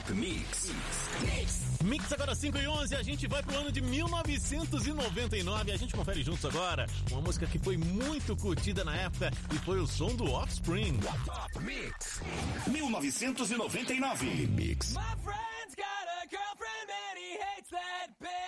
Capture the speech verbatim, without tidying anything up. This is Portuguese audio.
Top Mix. Mix agora cinco e onze, a gente vai pro ano de mil novecentos e noventa e nove. A gente confere juntos agora uma música que foi muito curtida na época e foi o som do Offspring. Top Mix mil novecentos e noventa e nove. Mix. My friends got